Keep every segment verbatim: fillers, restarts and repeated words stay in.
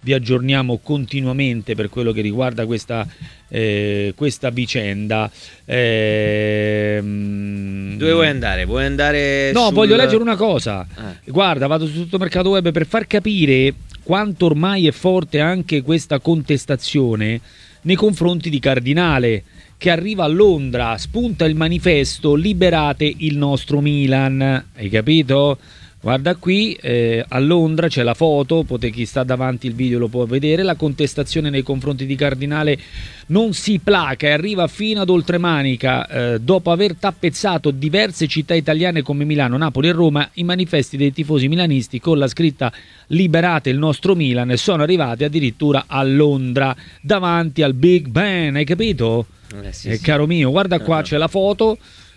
vi aggiorniamo continuamente per quello che riguarda questa, eh, questa vicenda. Eh, Dove vuoi andare? Vuoi andare No, sul... voglio leggere una cosa. Eh. Guarda, vado su tutto Mercato Web per far capire quanto ormai è forte anche questa contestazione nei confronti di Cardinale, che arriva a Londra, spunta il manifesto "Liberate il nostro Milan", hai capito? Guarda qui, eh, a Londra c'è la foto, potete, chi sta davanti il video lo può vedere. La contestazione nei confronti di Cardinale non si placa e arriva fino ad Oltremanica. Eh, dopo aver tappezzato diverse città italiane come Milano, Napoli e Roma, i manifesti dei tifosi milanisti con la scritta "Liberate il nostro Milan" sono arrivati addirittura a Londra, davanti al Big Ben, hai capito? Eh, sì, eh, sì. Caro mio, guarda qua, Uh-huh. c'è la foto.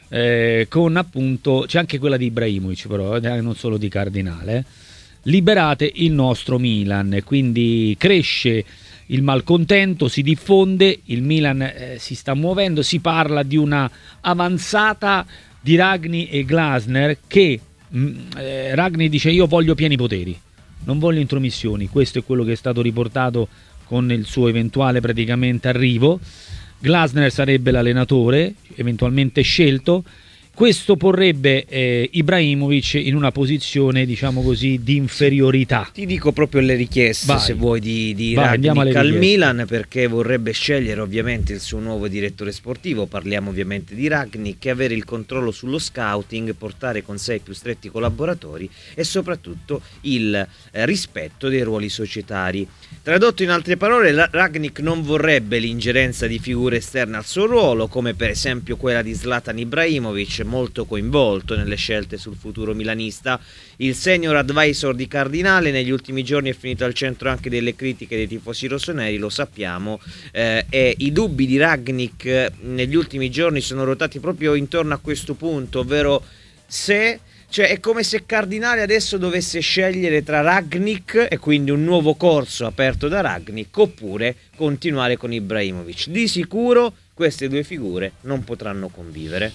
Eh, con appunto, c'è anche quella di Ibrahimovic, però eh, non solo di Cardinale. Liberate il nostro Milan. Quindi cresce il malcontento, si diffonde, il Milan eh, si sta muovendo, si parla di una avanzata di Ragni e Glasner che mh, eh, Ragni dice: io voglio pieni poteri, non voglio intromissioni. Questo è quello che è stato riportato con il suo eventuale praticamente arrivo. Glasner sarebbe l'allenatore eventualmente scelto. Questo porrebbe eh, Ibrahimovic in una posizione, diciamo così, di inferiorità. Ti dico proprio le richieste, Vai. se vuoi, di, di Vai, andiamo alle Rangnick al richieste. Milan, perché vorrebbe scegliere ovviamente il suo nuovo direttore sportivo. Parliamo ovviamente di Rangnick, e avere il controllo sullo scouting, portare con sé i più stretti collaboratori e soprattutto il eh, rispetto dei ruoli societari. Tradotto in altre parole, la- Rangnick non vorrebbe l'ingerenza di figure esterne al suo ruolo, come per esempio quella di Zlatan Ibrahimovic, molto coinvolto nelle scelte sul futuro milanista. Il senior advisor di Cardinale negli ultimi giorni è finito al centro anche delle critiche dei tifosi rossoneri, lo sappiamo, eh, e i dubbi di Rangnick eh, negli ultimi giorni sono ruotati proprio intorno a questo punto, ovvero se... Cioè è come se Cardinale adesso dovesse scegliere tra Rangnick e quindi un nuovo corso aperto da Rangnick, oppure continuare con Ibrahimovic. Di sicuro queste due figure non potranno convivere.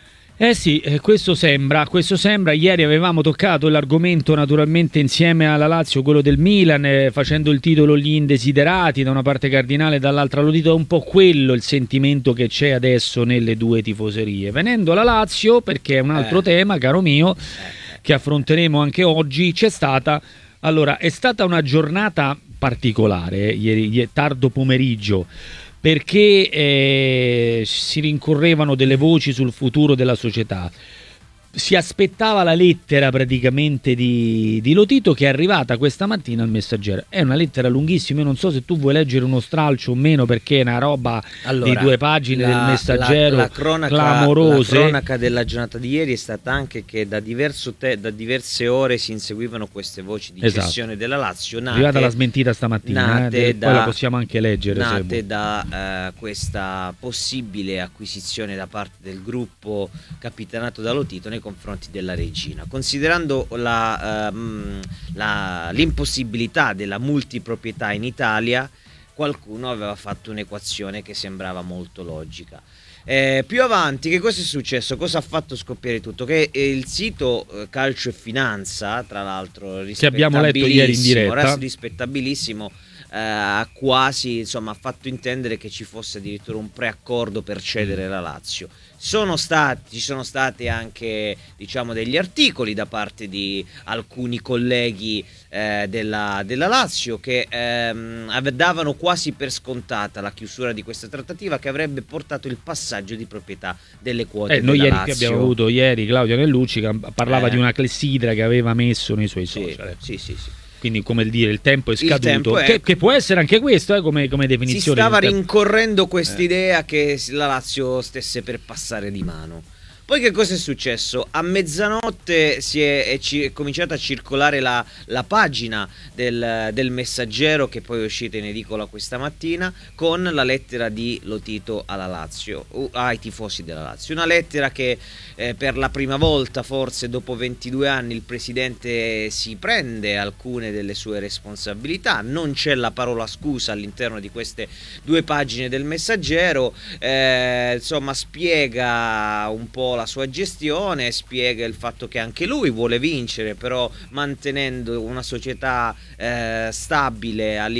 Eh sì, eh, questo sembra, questo sembra. Ieri avevamo toccato l'argomento naturalmente insieme alla Lazio, quello del Milan, eh, facendo il titolo "Gli indesiderati", da una parte Cardinale, dall'altra Lotito. È un po' quello il sentimento che c'è adesso nelle due tifoserie. Venendo alla Lazio, perché è un altro Eh. tema, caro mio, che affronteremo anche oggi, c'è stata... Allora, è stata una giornata particolare, eh, ieri, ieri tardo pomeriggio, perché eh, si rincorrevano delle voci sul futuro della società. Si aspettava la lettera praticamente di, di Lotito, che è arrivata questa mattina al Messaggero. È una lettera lunghissima, io non so se tu vuoi leggere uno stralcio o meno, perché è una roba Allora, di due pagine la, del Messaggero, la, la cronaca, clamorose. La cronaca della giornata di ieri è stata anche che da, diverso te, da diverse ore si inseguivano queste voci di Esatto. cessione della Lazio. È arrivata la smentita stamattina, nate eh, da, poi la possiamo anche leggere. se nate vuoi. da eh, questa possibile acquisizione da parte del gruppo capitanato da Lotito nei confronti della regina. Considerando la, ehm, la, l'impossibilità della multiproprietà in Italia, qualcuno aveva fatto un'equazione che sembrava molto logica. Eh, più avanti, che cosa è successo? Cosa ha fatto scoppiare tutto? Che eh, il sito eh, Calcio e Finanza, tra l'altro, che abbiamo letto ieri in diretta, rispettabilissimo, eh, ha quasi, insomma, ha fatto intendere che ci fosse addirittura un preaccordo per cedere la Lazio. Sono stati, ci sono stati anche, diciamo, degli articoli da parte di alcuni colleghi eh, della, della Lazio che ehm, davano quasi per scontata la chiusura di questa trattativa, che avrebbe portato il passaggio di proprietà delle quote eh, della noi ieri Lazio. che abbiamo avuto ieri Claudio Nellucci, che parlava Eh. di una clessidra che aveva messo nei suoi Sì, social. sì, sì, sì. Quindi, come dire, il tempo è Il scaduto, tempo è- Che, che può essere anche questo, eh, come, come Si definizione. stava del tempo. rincorrendo quest'idea che la Lazio stesse per passare di mano. Poi che cosa è successo? A mezzanotte si è, è, ci- è cominciata a circolare la, la pagina del, del Messaggero, che poi è uscita in edicola questa mattina, con la lettera di Lotito alla Lazio, o ai tifosi della Lazio. Una lettera che eh, per la prima volta, forse dopo ventidue anni, il presidente si prende alcune delle sue responsabilità. Non c'è la parola scusa all'interno di queste due pagine del Messaggero. Eh, insomma, spiega un po' la sua gestione, spiega il fatto che anche lui vuole vincere, però mantenendo una società eh, stabile a livello